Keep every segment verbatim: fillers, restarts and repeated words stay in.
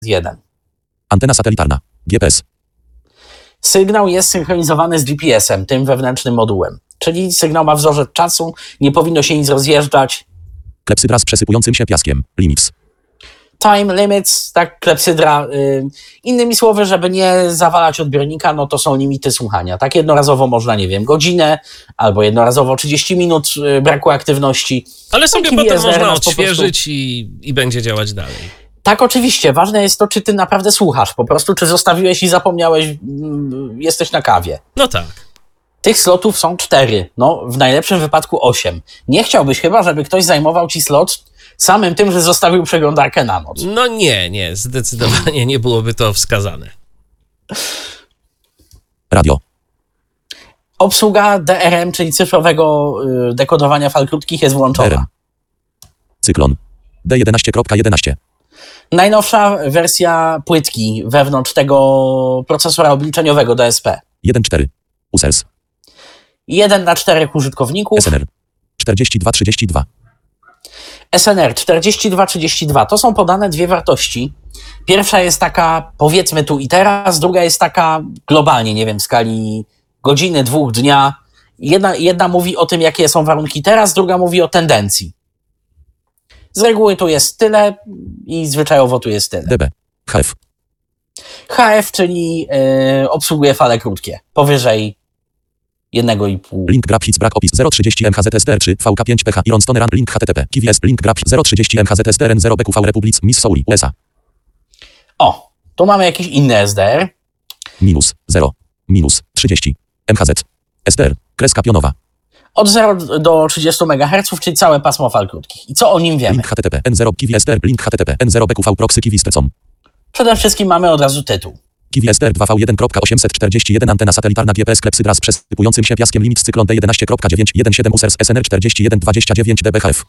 jeden. Antena satelitarna. G P S. Sygnał jest synchronizowany z G P S-em, tym wewnętrznym modułem. Czyli sygnał ma wzorzec czasu, nie powinno się nic rozjeżdżać. Klepsydra z przesypującym się piaskiem. Limits. Time limits, tak, klepsydra. Yy, innymi słowy, żeby nie zawalać odbiornika, no to są limity słuchania. Tak jednorazowo można, nie wiem, godzinę, albo jednorazowo trzydzieści minut yy, braku aktywności. Ale sobie Taki potem V S R można nas po odświeżyć prostu... i, i będzie działać dalej. Tak, oczywiście. Ważne jest to, czy ty naprawdę słuchasz po prostu, czy zostawiłeś i zapomniałeś, yy, jesteś na kawie. No tak. Tych slotów są cztery, no w najlepszym wypadku osiem. Nie chciałbyś chyba, żeby ktoś zajmował ci slot samym tym, że zostawił przeglądarkę na noc. No nie, nie, zdecydowanie nie byłoby to wskazane. Radio. Obsługa D R M, czyli cyfrowego y, dekodowania fal krótkich, jest włączona. D R M. Cyklon. D jedenaście kropka jedenaście. Najnowsza wersja płytki wewnątrz tego procesora obliczeniowego D S P. jeden cztery. Users. jeden na czterech użytkowników. S N R. czterdzieści dwa trzydzieści dwa. S N R czterdzieści dwa trzydzieści dwa. To są podane dwie wartości. Pierwsza jest taka, powiedzmy tu i teraz, druga jest taka globalnie, nie wiem, w skali godziny, dwóch, dnia. Jedna, jedna mówi o tym, jakie są warunki teraz, druga mówi o tendencji. Z reguły tu jest tyle i zwyczajowo tu jest tyle. D B. H F. H F, czyli yy, obsługuje fale krótkie, powyżej jednego i pół. Link grab hits brak opis zero trzydzieści M H Z S T R trzy V K pięć P H Iron Stone Run link H T T P K W S link grab zero trzydzieści M H Z S T R N zero B Q V Republic Missouri U S A. O, tu mamy jakiś inny S D R. Minus zero. Minus trzydzieści. M H Z. S T R. Kreska pionowa. Od zera do trzydziestu megaherców, czyli całe pasmo fal krótkich. I co o nim wiemy? Link H T T P N zero K W S T R link H T T P N zero B Q V proxy K W S T C O M. Przede wszystkim mamy od razu tytuł. K W S T R dwa V jeden osiemset czterdzieści jeden antena satelitarna G P S klepsydra z przesypującym się piaskiem limit cyklon D jedenaście dziewięć jeden siedem users S N R czterdzieści jeden dwadzieścia dziewięć D B H F.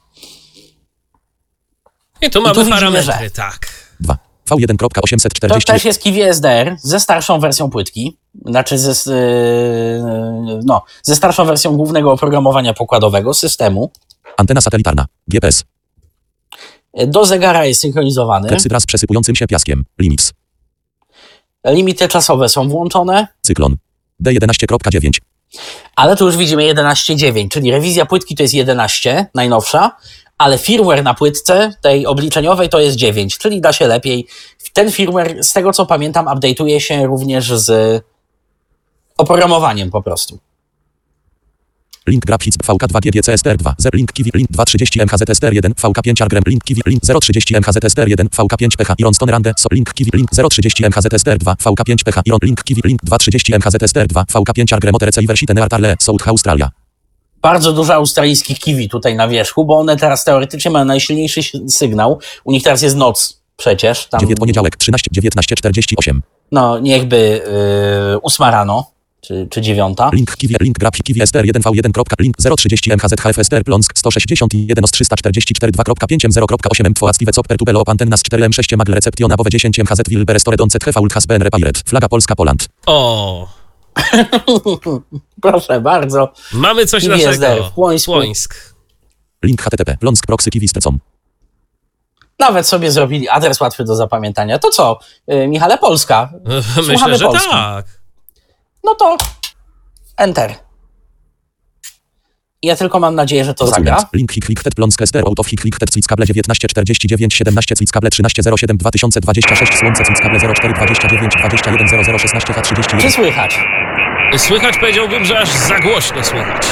I tu I mamy tu widzimy, parametry, że- tak. dwa V jeden osiemset To czterdzieści też jest K W S D R ze starszą wersją płytki, znaczy ze, yy, no, ze starszą wersją głównego oprogramowania pokładowego systemu. antena satelitarna G P S Do zegara jest synchronizowany. klepsydra z przesypującym się piaskiem limits Limity czasowe są włączone, cyklon D jedenaście dziewięć. ale tu już widzimy jedenaście dziewięć, czyli rewizja płytki to jest jedenaście, najnowsza, ale firmware na płytce tej obliczeniowej to jest dziewięć, czyli da się lepiej. Ten firmware, z tego co pamiętam, update'uje się również z oprogramowaniem po prostu. Link grab hits V K dwa G G C S T R dwa Z link K W link dwa trzydzieści M H Z S T R jeden V K pięć Argrem link K W link zero trzydzieści M H Z S T R jeden V K pięć P H Iron Stone Rande so link K W link zero trzydzieści M H Z S T R dwa V K pięć P H Iron link K W link dwa trzydzieści M H Z S T R dwa V K pięć Argrem Oterece Iversite Neartarle South Australia. Bardzo dużo australijskich kiwi tutaj na wierzchu, bo one teraz teoretycznie mają najsilniejszy sygnał. U nich teraz jest noc przecież. Tam, dziewięć poniedziałek trzynaście dziewiętnaście czterdzieści osiem. no niechby yy, ósma rano, czy, czy dziewiąta. Link K W link grab K W S T R jeden V jeden. Link zero trzydzieści M H Z H F S T R Plonsk sto sześćdziesiąt jeden z trzysta czterdzieści cztery dwa pięć M zero osiem M Twoa Steve Copper Tubelo Antenna z cztery M sześć Magle Reception Abowe dziesięć M H Z Wilber Restore C T V Ult H S P N Repaired. Flaga Polska Poland. O, Proszę bardzo. mamy coś K W S D R naszego. w Płońsku. Płońsk. Link H T T P Plonsk Proxy K W S T C O M. Nawet sobie zrobili adres łatwy do zapamiętania. To co, yy, Michale, Polska? Słuchamy Myślę, że Polski. tak. No to enter. Ja tylko mam nadzieję, że to zagra. Link hik hik het Plonsk S T R out of hik hik het Cwickable dziewiętnaście czterdzieści dziewięć siedemnaście Cwickable trzynaście zero siedem dwa tysiące dwadzieścia sześć Słońce Cwickable zero cztery dwadzieścia dziewięć dwadzieścia jeden zero zero szesnaście H trzydzieści Czy jeden. słychać? Słychać, powiedziałbym, że aż za głośno słychać.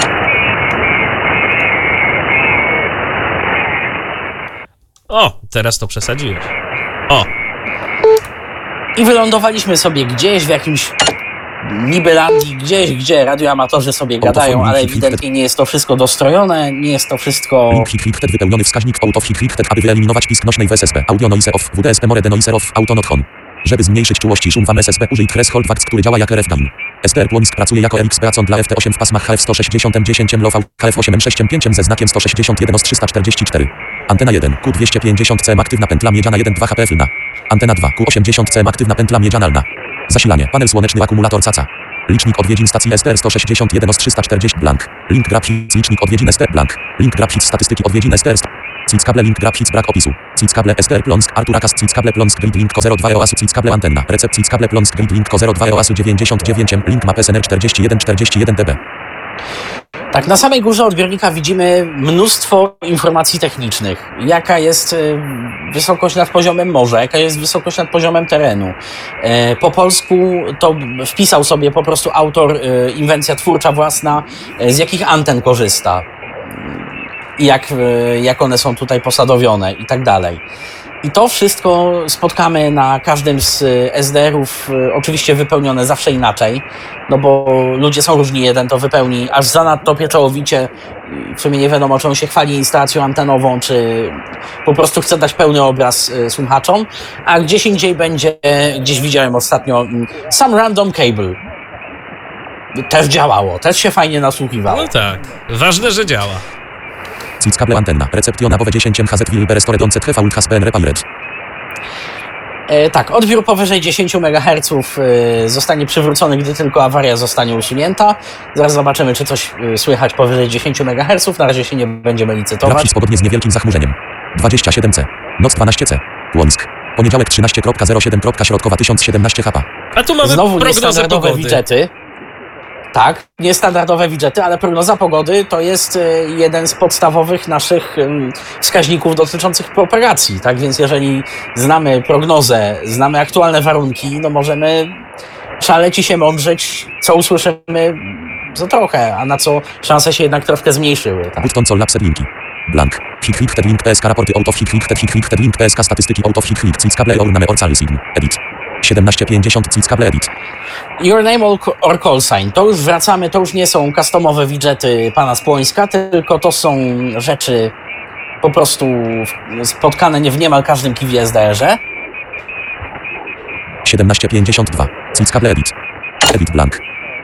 O, teraz to przesadziłeś. O, I wylądowaliśmy sobie gdzieś w jakimś nibylandii, gdzieś, gdzie radioamatorzy sobie gadają, ale ewidentnie nie jest to wszystko dostrojone, nie jest to wszystko... Link hik hik het wypełniony wskaźnik out of hik hik het, aby wyeliminować pisk nośnej w S S P. Audio noise off, W D S P more de noise off, auto not on. Żeby zmniejszyć czułość i szum w S S P użyj threshold wax, który działa jako R F gain. S T R Płońsk pracuje jako R X P A C O N dla F T osiem w pasmach H F sto sześćdziesiąt M dziesięć M L O V, H F osiem M sześć M pięć M ze znakiem sto sześćdziesiąt jeden z trzysta czterdzieści cztery. Antena jeden Q dwieście pięćdziesiąt C M aktywna pętla miedziana jeden dwa H P F-lna. Antena dwa Q osiemdziesiąt C M aktywna pętla miedzianalna. Zasilanie, panel słoneczny, akumulator C A C A. Licznik odwiedzin stacji S T R sto sześćdziesiąt jeden z trzysta czterdzieści blank. Link grab hits, licznik odwiedzin S T R blank. Link grab hits, statystyki odwiedzin S T R Cickable link grab hits brak opisu. Cickable S T R Plonsk Artur Akas Cickable Plonsk grid link ko zero dwa oasu Cickable antenna. Recept Cickable Plonsk grid link ko zero dwa oasu dziewięćdziesiąt dziewięć M link map S N R czterdzieści jeden czterdzieści jeden dB. Tak, na samej górze odbiornika widzimy mnóstwo informacji technicznych. Jaka jest y, wysokość nad poziomem morza, jaka jest wysokość nad poziomem terenu. Y, po polsku to wpisał sobie po prostu autor, y, inwencja twórcza własna, y, z jakich anten korzysta i jak, y, jak one są tutaj posadowione i tak dalej. I to wszystko spotkamy na każdym z S D R-ów, oczywiście wypełnione zawsze inaczej, no bo ludzie są różni, jeden to wypełni aż zanadto pieczołowicie, w sumie nie wiadomo, czy on się chwali instalacją antenową, czy po prostu chce dać pełny obraz słuchaczom, a gdzieś indziej będzie, gdzieś widziałem ostatnio, some random cable. Też działało, też się fajnie nasłuchiwało. No tak, ważne, że działa. Cickable antenna. Reception na dziesięć M H Z Wilber Restored on Z H V Ult H S P N Repared. E, tak, odbiór powyżej dziesięć megaherców e, zostanie przywrócony, gdy tylko awaria zostanie usunięta. Zaraz zobaczymy, czy coś e, słychać powyżej dziesięć megaherców. Na razie się nie będziemy licytować. Grab podobnie z niewielkim zachmurzeniem. dwadzieścia siedem C. Noc dwanaście C. Płońsk. Poniedziałek trzynaście zero siedem. Środkowa tysiąc siedemnaście H P. A tu mamy Znowu prognozę niestandardowe pogody. widgety. Tak, niestandardowe widgety, ale prognoza pogody to jest jeden z podstawowych naszych wskaźników dotyczących propagacji, tak? Więc jeżeli znamy prognozę, znamy aktualne warunki, no możemy szaleć i się mądrzeć, co usłyszymy za trochę, a na co szanse się jednak troszkę zmniejszyły. Tak? Button Sol Labset linki. Blank. Hit hit head link P S K raporty out of hit hit head hit hit head link P S K statystyki out of hit hit Cickable or name or call sign. Edit. siedemnaście pięćdziesiąt Cickable edit. Your name or call sign. To już wracamy, to już nie są customowe widgety pana z Płońska, tylko to są rzeczy po prostu spotkane nie w niemal każdym kiwi S D R-ze. siedemnaście pięćdziesiąt dwa. Cickable edit. Edit blank.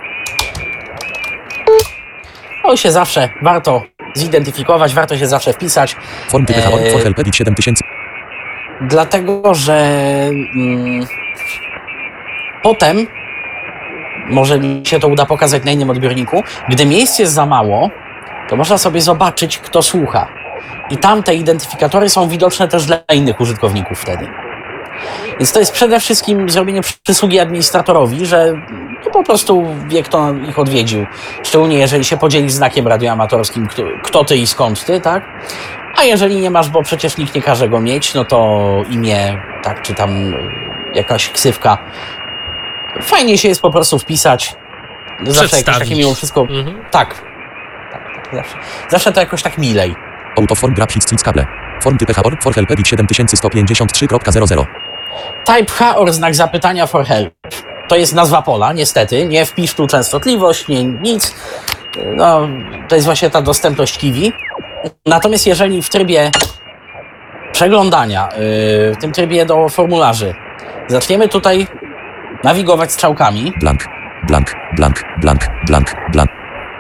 To się zawsze warto zidentyfikować, warto się zawsze wpisać. Form typy H O R for help edit siedem tysięcy. Dlatego, że mm, potem może mi się to uda pokazać na innym odbiorniku. Gdy miejsc jest za mało, to można sobie zobaczyć, kto słucha. I tam te identyfikatory są widoczne też dla innych użytkowników wtedy. Więc to jest przede wszystkim zrobienie przysługi administratorowi, że to po prostu wie, kto ich odwiedził. Szczególnie jeżeli się podzieli znakiem radioamatorskim, kto, kto ty i skąd ty, tak? A jeżeli nie masz, bo przecież nikt nie każe go mieć, no to imię, tak, czy tam jakaś ksywka. Fajnie się jest po prostu wpisać. Zawsze jakoś takie mimo wszystko... Mhm. Tak. tak, tak zawsze. zawsze to jakoś tak milej. Autoform grab hits Cickable. Form typy H O R for help edit siedem tysięcy sto pięćdziesiąt trzy zero zero. Type H O R znak zapytania for help. To jest nazwa pola, niestety. Nie wpisz tu częstotliwość, nie nic. No, to jest właśnie ta dostępność kiwi. Natomiast jeżeli w trybie przeglądania, w tym trybie do formularzy, zaczniemy tutaj nawigować strzałkami. Blank, blank, blank, blank, blank, blank.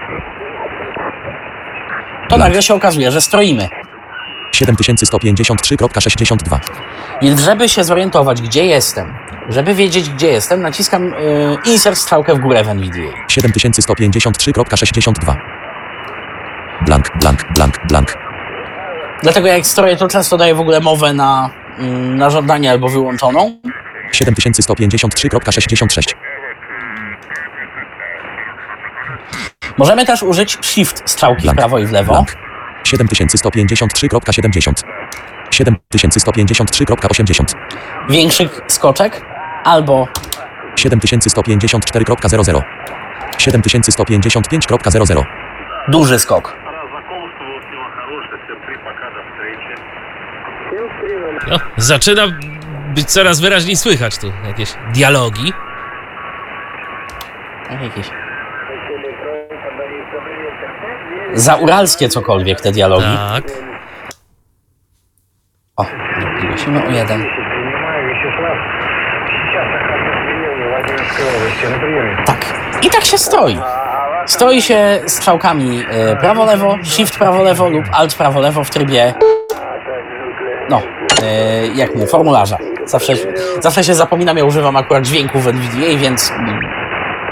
To nagle się okazuje, że stroimy. siedem tysięcy sto pięćdziesiąt trzy sześćdziesiąt dwa. Więc żeby się zorientować, gdzie jestem, żeby wiedzieć, gdzie jestem, naciskam yy, insert strzałkę w górę w N V D A. siedem tysięcy sto pięćdziesiąt trzy sześćdziesiąt dwa. Blank, blank, blank, blank. Dlatego jak stroję, to często daję w ogóle mowę na, yy, na żądanie albo wyłączoną. siedem tysięcy sto pięćdziesiąt trzy sześćdziesiąt sześć. Możemy też użyć shift strzałki Blank, w prawo i w lewo. Blank. siedem tysięcy sto pięćdziesiąt trzy siedemdziesiąt. siedem tysięcy sto pięćdziesiąt trzy osiemdziesiąt. Większy skoczek albo siedem tysięcy sto pięćdziesiąt cztery zero zero. siedem tysięcy sto pięćdziesiąt pięć zero zero. duży skok. No, zaczyna być coraz wyraźniej słychać tu jakieś dialogi. Tak, jakieś zauralskie cokolwiek te dialogi. Tak. O, zgłosimy o jeden. Tak. I tak się stroi. Stroi się strzałkami prawo-lewo, shift prawo-lewo lub alt prawo-lewo w trybie, no, jak mówię, formularza. Zawsze, zawsze się zapominam, ja używam akurat dźwięków w N V D A, więc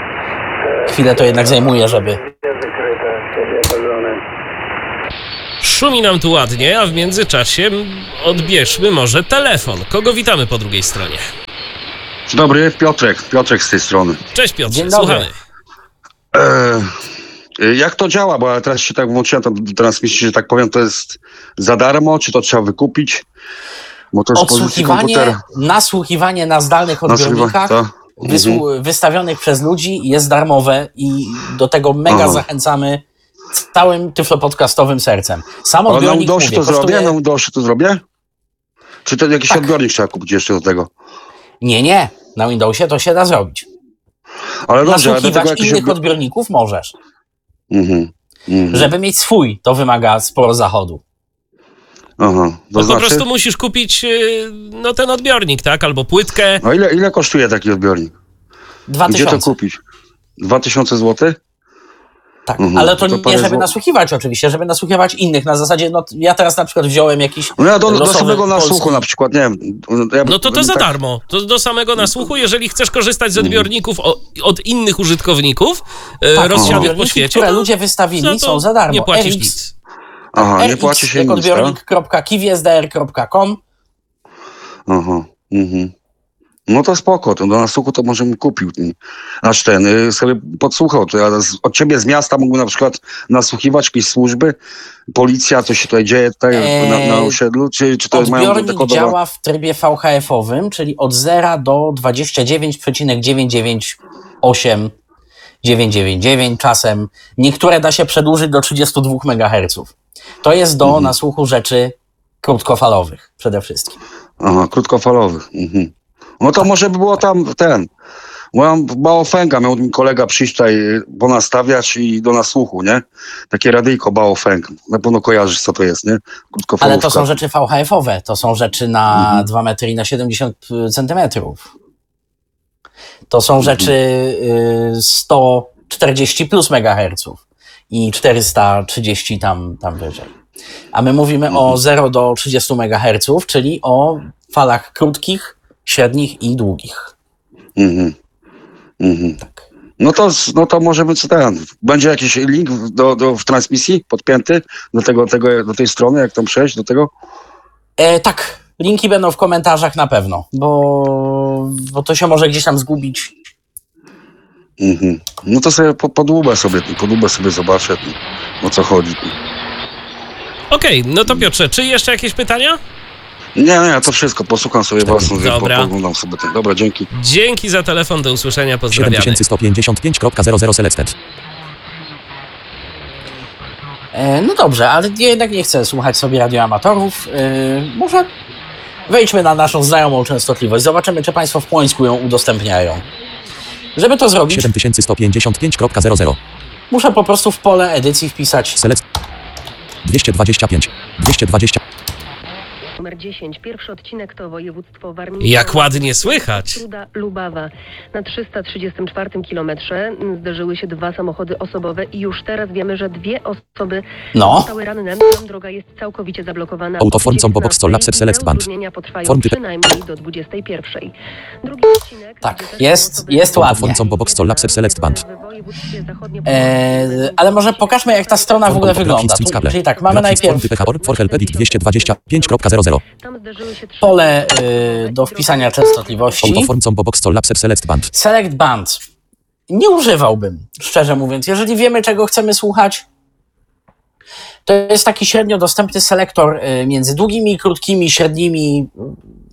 chwilę to jednak zajmuje, żeby... szumi nam tu ładnie, a w międzyczasie odbierzmy może telefon. Kogo witamy po drugiej stronie? Dzień dobry, Piotrek, Piotrek z tej strony. Cześć Piotrze, Dzień dobry. słuchamy. E, jak to działa? Bo ja teraz się tak włączyłem, tam transmisję, że tak powiem, to jest za darmo, czy to trzeba wykupić? Bo to jest z pozycji Odsłuchiwanie, komputera. nasłuchiwanie na zdalnych odbiornikach Nasłuchiwa- to- wysłu- mhm. wystawionych przez ludzi jest darmowe i do tego mega Aha. zachęcamy całym tyflopodcastowym sercem. Sam A na odbiornik, Windowsie mówię, to zrobię? kosztuje... Na Windowsie to zrobię? Czy to jakiś Tak. odbiornik trzeba kupić jeszcze do tego? Nie, nie, na Windowsie to się da zrobić. Ale dobrze, ale do tego Nasłuchiwać jakiś innych odbior... odbiorników możesz. Mhm. Mhm. Żeby mieć swój, to wymaga sporo zachodu. Aha, to No po znaczy... prostu musisz kupić yy, no ten odbiornik, tak? Albo płytkę. A ile, ile kosztuje taki odbiornik? Dwa Gdzie to tysiące. kupić? Dwa tysiące złotych? Tak, Mhm. ale to To nie parę żeby zł- nasłuchiwać oczywiście, żeby nasłuchiwać innych. Na zasadzie, no ja teraz na przykład wziąłem jakiś No ja do, do losowy samego nasłuchu polski- na przykład, nie wiem. Ja No to to bym za tak- darmo. To do samego nasłuchu, jeżeli chcesz korzystać z odbiorników o, od innych użytkowników yy, Tak, rozsianych po odbiorniki, świecie, które to ludzie wystawili, za to są za darmo. nie płacisz R X, nic. Aha, nie R płaci X się jak nic, tak? odbiornik kropka kiwiesdr kropka com. Aha, mhm. No to spoko, to do nasłuchu to może bym kupił. Aż ten, y, sobie podsłuchał, to ja z, od ciebie z miasta mógłbym na przykład nasłuchiwać jakieś służby, policja, co się tutaj dzieje tutaj Eee, na, na osiedlu, czy, czy to mają Odbiornik dekodowa- działa w trybie V H F-owym, czyli od zera do dwadzieścia dziewięć przecinek dziewięćset dziewięćdziesiąt osiem dziewięćset dziewięćdziesiąt dziewięć czasem. Niektóre da się przedłużyć do trzydziestu dwóch megaherców. To jest do Mhm. nasłuchu rzeczy krótkofalowych przede wszystkim. Aha, krótkofalowych. Mhm. No to może by było tam ten. Bo ja mam Baofenga, miał mi kolega przyjść tutaj, y, ponastawiać i do nasłuchu, nie? Takie radyjko Baofeng. Na pewno kojarzysz, co to jest, nie? Krótkofalówka. Ale to są rzeczy V H F-owe, to są rzeczy na Mhm. dwa metry i na siedemdziesiąt centymetrów. To są rzeczy y, sto czterdzieści plus megaherców i czterysta trzydzieści tam, tam wyżej. A my mówimy o zero do trzydziestu megaherców, czyli o falach krótkich, średnich i długich. Mhm. Mhm. Tak. No to, no to możemy co ten. Będzie jakiś link w- do, do, w transmisji podpięty do, tego, tego, do tej strony, jak tam przejść do tego? E, tak, linki będą w komentarzach na pewno, bo, bo to się może gdzieś tam zgubić. Mhm. No to sobie po, podłubę sobie, podłubę sobie zobaczę, o co chodzi. Okej, no to Piotrze, czy jeszcze jakieś pytania? Nie, nie, to wszystko, posłucham sobie własną, Dobra. po, poglądam sobie ten. Dobra, dzięki. Dzięki za telefon, do usłyszenia, siedem pozdrawiamy. tysięcy sto pięćdziesiąt pięć kropka zero zero selected. E, no dobrze, ale ja jednak nie chcę słuchać sobie radioamatorów. E, może wejdźmy na naszą znajomą częstotliwość. Zobaczymy, czy Państwo w Płońsku ją udostępniają. Żeby to zrobić, siedem tysięcy sto pięćdziesiąt pięć kropka zero zero. muszę po prostu w pole edycji wpisać Select. dwieście dwadzieścia pięć. dwieście dwadzieścia. Numer dziesięć. Pierwszy odcinek to województwo warmińskie. Jak ładnie słychać. Truda Lubawa. Na trzysta trzydziestym czwartym kilometrze zderzyły się dwa samochody osobowe i już teraz wiemy, że dwie osoby No. zostały ranne. Tam droga jest całkowicie zablokowana. Autoform Od combo box to lapse dziewiętnastej select band. utrudnienia potrwają Form type- przynajmniej do dwudziestej pierwszej. Drugi odcinek, Tak, gdzie też jest- osoby jest ładnie. Autoform combo box to lapse select band. w województwie zachodnio- E, ale może pokażmy, jak ta strona w ogóle wygląda. Tu, czyli tak, mamy najpierw for help edit dwieście dwadzieścia pięć kropka zero zero. Tam zderzyły się trzy pole y, do wpisania częstotliwości. Autoform combo box to lapse select band. Select band. Nie używałbym, szczerze mówiąc. Jeżeli wiemy, czego chcemy słuchać, to jest taki średnio dostępny selektor y, między długimi, krótkimi, średnimi y,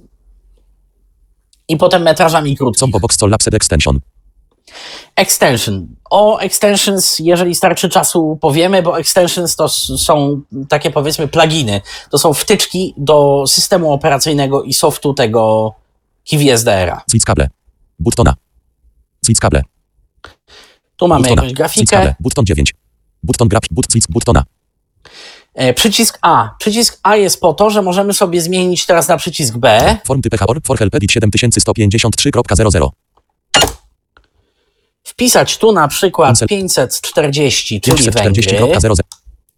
i potem metrażami krótkich. Combo box to lapse extension. Extension. O extensions, jeżeli starczy czasu, powiemy, bo extensions to s- są takie, powiedzmy, pluginy. To są wtyczki do systemu operacyjnego i softu tego KiwiSDR-a. Switch kable. Buttona. Switch kable. Tu mamy Buttona. jakąś Switch grafikę. kable. Button dziewięć. Button grab. But switch buttona. E, Przycisk A. Przycisk A jest po to, że możemy sobie zmienić teraz na przycisk B. Form type H O R for help edit siedem tysięcy sto pięćdziesiąt trzy kropka zero zero. Wpisać tu na przykład pięćset pięćset czterdzieści, czyli pięćset czterdzieści Węgry. kropka zero zero.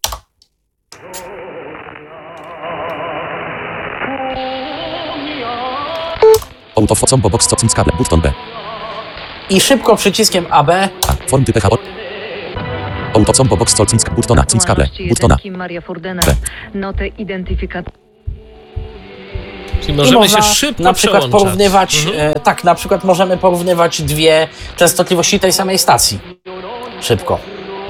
Autoform combo box to switch kable. Button B. I szybko przyciskiem A B A. Form type H O R. Autocompo box Solcinsk Buttona, Cinskable, Buttona. Maria Furdena. B. Notę identyfikacyjną. Czyli I możemy można się szybko na przykład przełączać. porównywać, Mhm. e, tak, na przykład możemy porównywać dwie częstotliwości tej samej stacji. Szybko.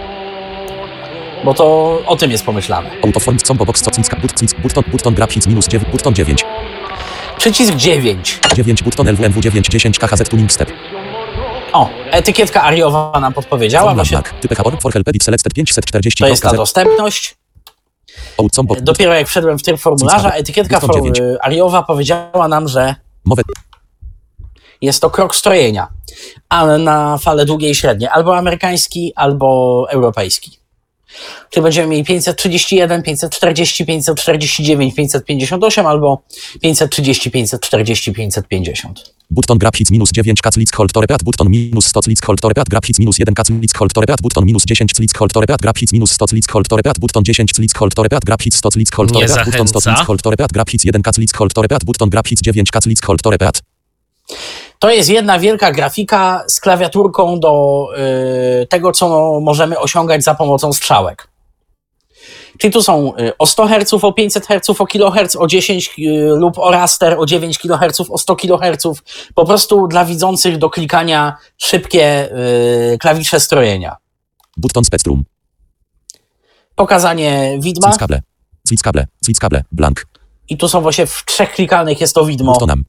Bo to o tym jest pomyślane. Autoform Compo box Solcinsk Butcinsk Button, Button Grab Hits minus dziewięć, Button dziewięć. Przycisk dziewięć. dziewięć Button L W M W dziewięć dziesięć K H Z Tuning Step. O, etykietka ariowa nam podpowiedziała. Bo się, Mark, typy H O R for Helpedit Selected pięćset czterdzieści. to jest ta dostępność. Compo. Dopiero jak wszedłem w tryb formularza, Cinskable. etykietka Button dziewięć. for, ariowa powiedziała nam, że Mowę. jest to krok strojenia, ale na fale długie i średnie. Albo amerykański, albo europejski. Czyli będziemy mieli pięćset trzydzieści jeden, pięćset czterdzieści, pięćset czterdzieści dziewięć, pięćset pięćdziesiąt osiem albo pięćset trzydzieści, pięćset czterdzieści, pięćset pięćdziesiąt. Button Grab Hits minus dziewięć K Click Hold to Repeat Button minus sto Click Hold to Repeat Grab Hits minus jeden K Click Hold to Repeat Button minus dziesięć Click Hold to Repeat Grab Hits minus sto Click Hold to Repeat Button dziesięć Click Hold to Repeat Grab Hits sto Click Hold to Nie Repeat Button sto zachęca. Click Hold to Repeat Grab Hits jeden K Click Hold to Repeat Button Grab Hits dziewięć K Click Hold to Repeat. To jest jedna wielka grafika z klawiaturką do y, tego, co możemy osiągać za pomocą strzałek. Czyli tu są y, o sto herców, o pięćset herców, o kiloherc, o dziesięć y, lub o raster, o dziewięć kiloherców, o sto kiloherców. Po prostu dla widzących do klikania szybkie y, klawisze strojenia. Button Spectrum. Pokazanie widma. Cinskable. Cinskable. Cinskable. Blank. I tu są właśnie w trzech klikalnych jest to widmo. Buttonam.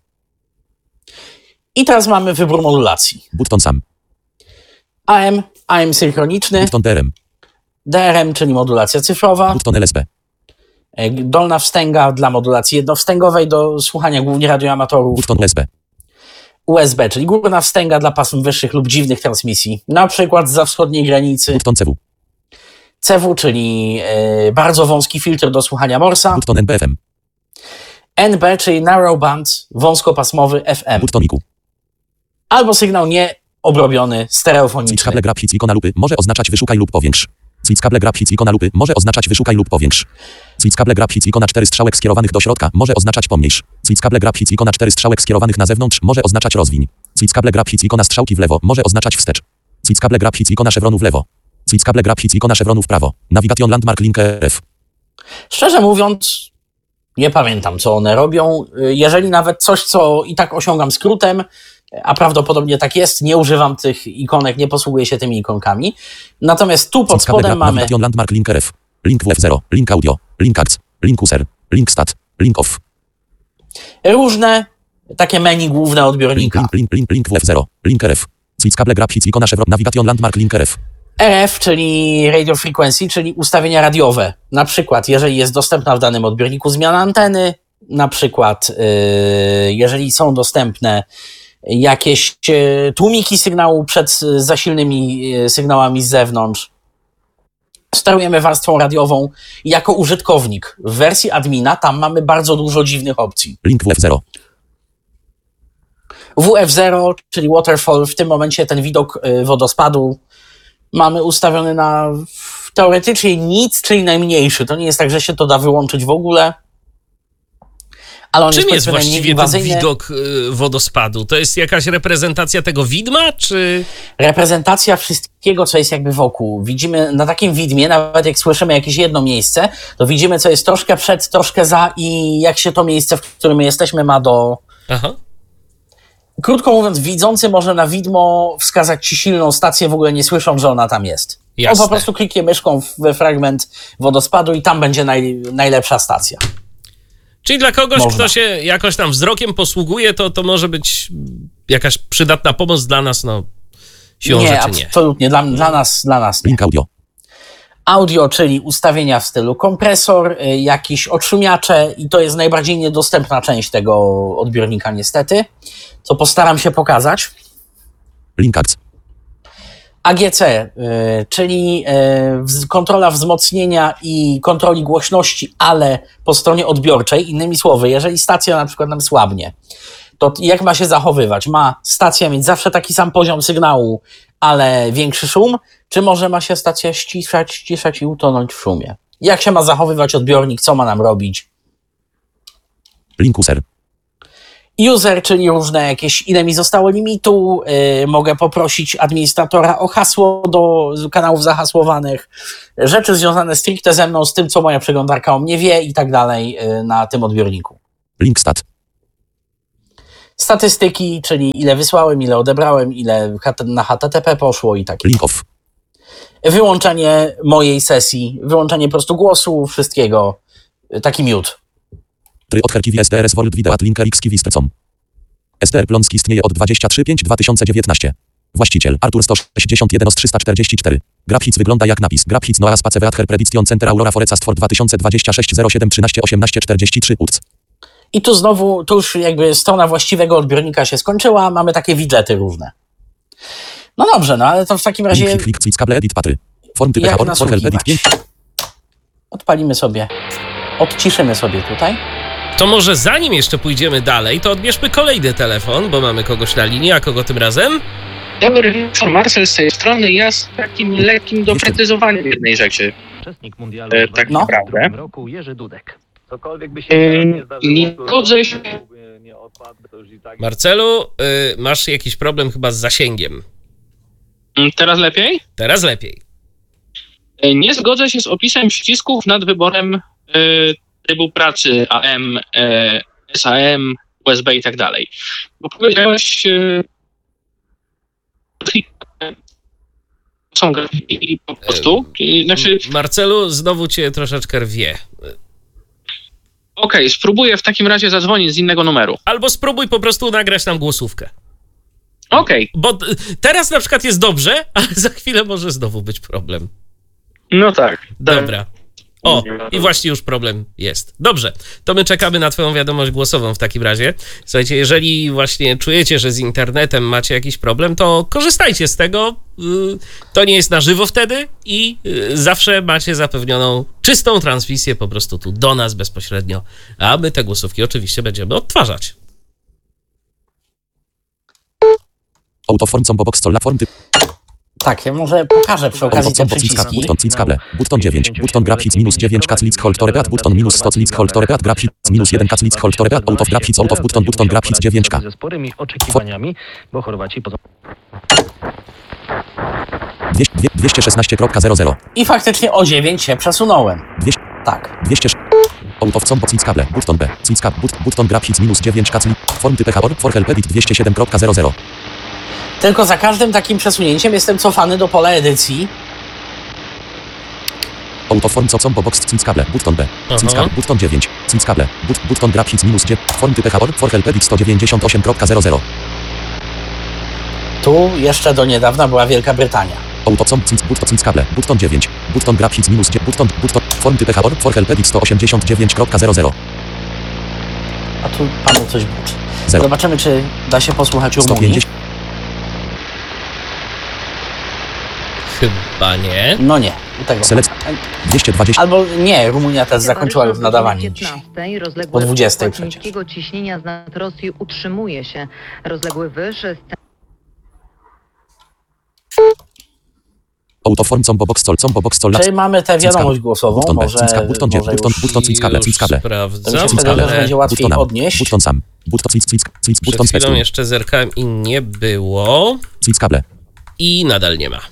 I teraz mamy wybór modulacji. Button Sam. A M, A M synchroniczny, Button D R M. D R M, czyli modulacja cyfrowa, Button L S P. e, dolna wstęga dla modulacji jednowstęgowej do słuchania głównie radioamatorów, Button U S B. U S B, czyli górna wstęga dla pasm wyższych lub dziwnych transmisji, na przykład zza wschodniej granicy, Button C W. C W, czyli e, bardzo wąski filtr do słuchania Morsa, Button N B F M. N B, czyli narrowband, wąskopasmowy F M, Button I Q. albo sygnał nieobrobiony, stereofoniczny. Ciskable Grab Hits ikona lupy może oznaczać wyszukaj lub powiększ. Ciskable Grab Hits ikona lupy może oznaczać wyszukaj lub powiększ. Ciskable Grab Hits ikona cztery strzałek skierowanych do środka może oznaczać pomniejsz. Ciskable Grab Hits ikona cztery strzałek skierowanych na zewnątrz może oznaczać rozwiń. Ciskable Grab Hits ikona strzałki w lewo może oznaczać wstecz. Ciskable Grab Hits ikona szewronu w lewo. Ciskable Grab Hits ikona szewronu w prawo. Navigation Landmark Link R F. Szczerze mówiąc, nie pamiętam, co one robią. Jeżeli nawet coś, co i tak osiągam skrótem, a prawdopodobnie tak jest, nie używam tych ikonek, nie posługuję się tymi ikonkami. Natomiast tu pod Ciskable spodem Grab mamy Navigation Landmark Link R F. Link W F zero. Link Audio. Link Acts. Link User. Link Stat. Link Off. różne takie menu główne Link, odbiornika. link, link, link, link W F zero. Link R F. Ciskable Grab Hits ikona szewron. Navigation Landmark Link R F. R F, czyli radio frequency, czyli ustawienia radiowe. Na przykład, jeżeli jest dostępna w danym odbiorniku zmiana anteny, na przykład, yy, jeżeli są dostępne jakieś yy, tłumiki sygnału przed yy, za silnymi yy, sygnałami z zewnątrz. Sterujemy warstwą radiową jako użytkownik. W wersji admina tam mamy bardzo dużo dziwnych opcji. Link W F zero. W F zero, czyli waterfall, w tym momencie ten widok yy, wodospadu mamy ustawiony na teoretycznie nic, czyli najmniejszy. To nie jest tak, że się to da wyłączyć w ogóle. Ale on Czym jest jest, powiedzmy, najmniej właściwie ten inwazyjny. widok y, wodospadu? To jest jakaś reprezentacja tego widma, czy... Reprezentacja wszystkiego, co jest jakby wokół. Widzimy na takim widmie, nawet jak słyszymy jakieś jedno miejsce, to widzimy, co jest troszkę przed, troszkę za i jak się to miejsce, w którym my jesteśmy, ma do... Aha. Krótko mówiąc, widzący może na widmo wskazać ci silną stację, w ogóle nie słysząc, że ona tam jest. Jasne. On po prostu kliknie myszką we fragment wodospadu i tam będzie naj, najlepsza stacja. Czyli dla kogoś, Można. kto się jakoś tam wzrokiem posługuje, to, to może być jakaś przydatna pomoc dla nas, no siłą Nie, rzeczy nie. absolutnie. Dla, dla nas, dla nas nie. Link Audio. Audio, czyli ustawienia w stylu kompresor, y, jakieś odszumiacze i to jest najbardziej niedostępna część tego odbiornika niestety, co postaram się pokazać. Link Acts. A G C, y, czyli y, wz- kontrola wzmocnienia i kontroli głośności, ale po stronie odbiorczej. Innymi słowy, jeżeli stacja na przykład nam słabnie, to jak ma się zachowywać? Ma stacja mieć zawsze taki sam poziom sygnału, ale większy szum, czy może ma się stacja ściszać, ściszać i utonąć w szumie? Jak się ma zachowywać odbiornik? Co ma nam robić? Link User. user, czyli różne jakieś, ile mi zostało limitu, yy, mogę poprosić administratora o hasło do kanałów zahasłowanych, rzeczy związane stricte ze mną, z tym, co moja przeglądarka o mnie wie i tak dalej yy, na tym odbiorniku. Link stat. Statystyki, czyli ile wysłałem, ile odebrałem, ile na H T T P poszło i tak. Link off. Wyłączenie mojej sesji, wyłączenie po prostu głosu, wszystkiego, taki mute. Try od Herkiwi S D R S World Video at Linker X Kiwi Strecom. S T R Plonski istnieje od dwudziestego trzeciego maja dwa tysiące dziewiętnaście. Właściciel Artur sto sześćdziesiąt jeden trzysta czterdzieści cztery. GrabHits wygląda jak napis. GrabHits Noah Space Weather Prediction Center Aurora Forecast for dwa tysiące dwadzieścia sześć zero siedem trzynaście osiemnaście czterdzieści trzy U R C. I tu znowu, tu już jakby strona właściwego odbiornika się skończyła, mamy takie widżety różne. No dobrze, no ale to w takim razie... Link, klik, klik, kable, edit, patry. Form typ Jak H R, help, edit, pięć. Odpalimy sobie, odciszymy sobie tutaj. To może zanim jeszcze pójdziemy dalej, to odbierzmy kolejny telefon, bo mamy kogoś na linii, a kogo tym razem? Dobry wieczór, Marcel z tej strony. Ja z takim lekkim doprecyzowaniem jednej rzeczy. E, tak No. naprawdę. Roku Jerzy Dudek. Cokolwiek by się E, nie zdarzyło, nie to zgodzę się. nie odpadł, to już i tak... Marcelu, y, masz jakiś problem chyba z zasięgiem. Mm, Teraz lepiej? Teraz lepiej. E, Nie zgodzę się z opisem przycisków nad wyborem e, trybu pracy A M, e, S A M, U S B i tak dalej. Bo powiedziałeś, e, są grafiki po prostu. I, znaczy, Marcelu, znowu cię troszeczkę rwie. okej, spróbuję w takim razie zadzwonić z innego numeru. Albo spróbuj po prostu nagrać nam głosówkę. Okej, Bo y, teraz na przykład jest dobrze, ale za chwilę może znowu być problem. no tak. Dobra. O, i właśnie już problem jest. Dobrze, to my czekamy na twoją wiadomość głosową w takim razie. Słuchajcie, jeżeli właśnie czujecie, że z internetem macie jakiś problem, to korzystajcie z tego. To nie jest na żywo wtedy i zawsze macie zapewnioną czystą transmisję po prostu tu do nas bezpośrednio, a my te głosówki oczywiście będziemy odtwarzać. Autoform combo box stolla form typ. Tak, ja może pokażę przy okazji te Autoform przyciski. button click kable. Button dziewięć. Button GrabHits minus dziewięć kac lick hold torepeat. Button minus sto lick hold torepeat. GrabHits minus jeden kac lick hold torepeat. Out of GrabHits out of button button GrabHits dziewięć k. Ze sporymi oczekiwaniami, bo Chorwaci poza... dwieście szesnaście zero zero. I faktycznie o dziewięć się przesunąłem. dwieście. Tak. dwieście. Out of combo click kable. Button B. Click kable. Button GrabHits minus dziewięć kac lick. Form typ H R for help edit dwieście siedem zero zero. Tylko za każdym takim przesunięciem jestem cofany do pola edycji. Autoform co combo box click kable. Button B. Click Aha. kable. Button dziewięć. Click kable. But, button GrabHits minus dziewięć. Form typ H R for help edit sto dziewięćdziesiąt osiem zero zero. Tu jeszcze do niedawna była Wielka Brytania. Autocom click button click kable. Button dziewięć. Button GrabHits minus dziewięć. Button button form typ H R for help edit sto osiemdziesiąt dziewięć zero zero. A tu panu coś buczy. Zero. Zobaczymy, czy da się posłuchać sto Rumunii. pięćdziesiąt. Chyba nie. No nie, u tego. Select. dwieście dwadzieścia. Albo nie, Rumunia też zakończyła już nadawanie dzisiaj. piętnastej Po dwudziestej układ przecież. niskiego ciśnienia z nad Rosji utrzymuje się. Rozległy wyż Autoform combo box stol combo box stol. Czyli mamy tę wiadomość głosową, Button B. może, Click kable. Button może button już button click kable. Click kable. Już sprawdzam, to mi się wydaje, że ale będzie łatwiej Button odnieść. Button sam. Button click click click button przed chwilą spectrum. jeszcze zerkałem i nie było. Click kable. I nadal nie ma.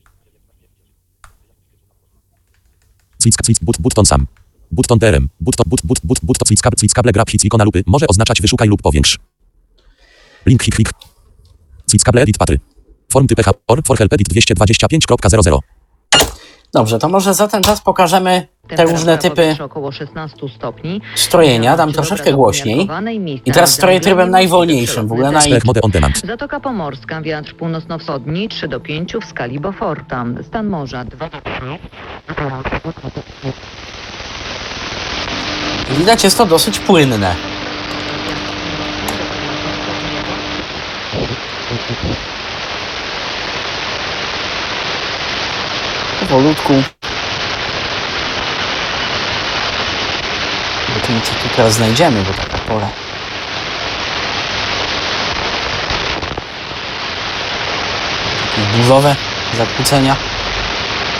Click click but button sam. Button D R M. Button but but but button click kable click kable GrabHits ikona lupy może oznaczać wyszukaj lub powiększ. Link klik klik. Click kable edit patry. Form typ H R for help edit dwieście dwadzieścia pięć zero zero. Dobrze, to może za ten czas pokażemy te różne typy około szesnaście stopni. strojenia, dam troszeczkę głośniej. I teraz stroję trybem najwolniejszym, w ogóle naj... Spec mode on demand. Zatoka Pomorska, wiatr północno-wschodni trzy do pięciu w skali Beauforta. Stan morza dwa do trzy. Widać, jest to dosyć płynne. Powolutku. Zobaczymy, co tu teraz znajdziemy, bo taka pora. Takie burzowe zakłócenia.